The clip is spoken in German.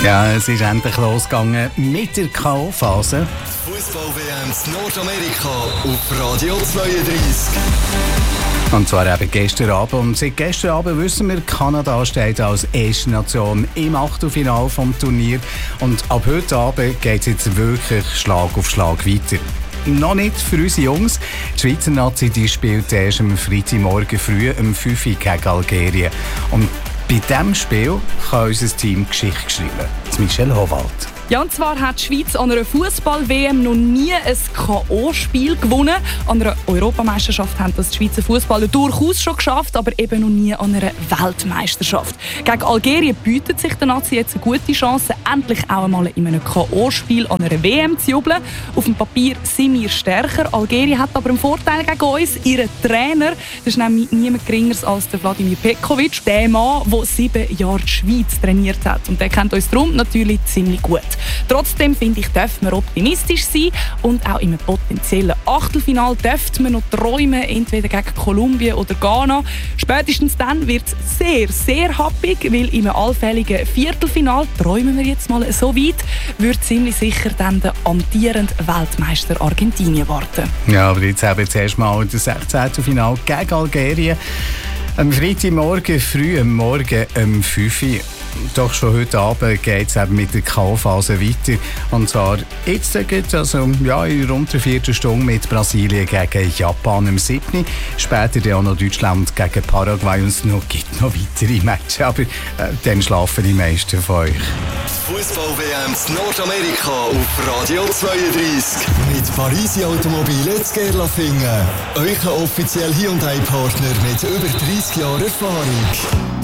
Ja, es ist endlich losgegangen mit der K.O.-Phase. Fußball-WM in Nordamerika auf Radio 32. Und zwar eben gestern Abend. Und seit gestern Abend wissen wir, Kanada steht als erste Nation im Achtelfinale vom Turnier. Und ab heute Abend geht es jetzt wirklich Schlag auf Schlag weiter. Noch nicht für unsere Jungs. Die Schweizer Nazi die spielt erst am Freitagmorgen früh um 5 Uhr gegen Algerien. Und bei diesem Spiel kann unser Team Geschichte schreiben. Michelle Howald. Ja, und zwar hat die Schweiz an einer Fußball-WM noch nie ein K.O.-Spiel gewonnen. An einer Europameisterschaft haben das die Schweizer Fußballer durchaus schon geschafft, aber eben noch nie an einer Weltmeisterschaft. Gegen Algerien bietet sich der Nazi jetzt eine gute Chance, endlich auch einmal in einem K.O.-Spiel an einer WM zu jubeln. Auf dem Papier sind wir stärker. Algerien hat aber einen Vorteil gegen uns. Ihr Trainer, das ist nämlich niemand Geringeres als der Vladimir Petkovic, der Mann, der 7 Jahre die Schweiz trainiert hat. Und der kennt uns darum natürlich ziemlich gut. Trotzdem finde ich, dürfen wir optimistisch sein und auch im potenziellen Achtelfinale dürfen wir noch träumen, entweder gegen Kolumbien oder Ghana. Spätestens dann wird es sehr, sehr happig, weil im allfälligen Viertelfinale, träumen wir jetzt mal so weit, wird ziemlich sicher dann der amtierende Weltmeister Argentinien warten. Ja, aber jetzt haben wir zuerst mal das 16. Finale gegen Algerien. Am Freitagmorgen früh, am Morgen um 5 Uhr. Doch schon heute Abend geht es mit der K.O.-Phase weiter. Und zwar jetzt geht es also, in rund einer Viertelstunde mit Brasilien gegen Japan am 7. Später dann auch noch Deutschland gegen Paraguay. Und es gibt noch weitere Matches, aber dann schlafen die meisten von euch. Fußball-WM in Nordamerika auf Radio 32. Mit Parisi Automobile zu Gerlafingen. Euer offiziell Hyundai-Partner mit über 30 Jahren Erfahrung.